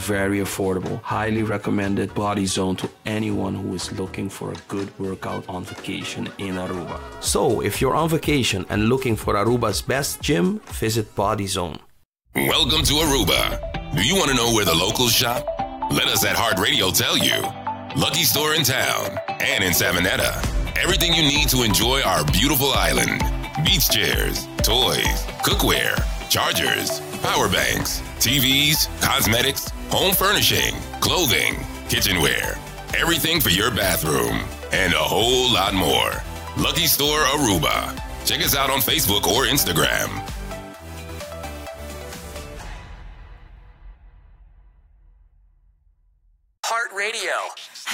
very affordable. Highly recommended Body Zone to anyone who is looking for a good workout on vacation in Aruba. So, if you're on vacation and looking for Aruba's best gym, visit Body Zone. Welcome to Aruba. Do you want to know where the locals shop? Let us at Heart Radio tell you. Lucky Store in town and in Savanetta. Everything you need to enjoy our beautiful island. Beach chairs, toys, cookware, chargers, power banks, TVs, cosmetics, home furnishing, clothing, kitchenware, everything for your bathroom, and a whole lot more. Lucky Store Aruba. Check us out on Facebook or Instagram.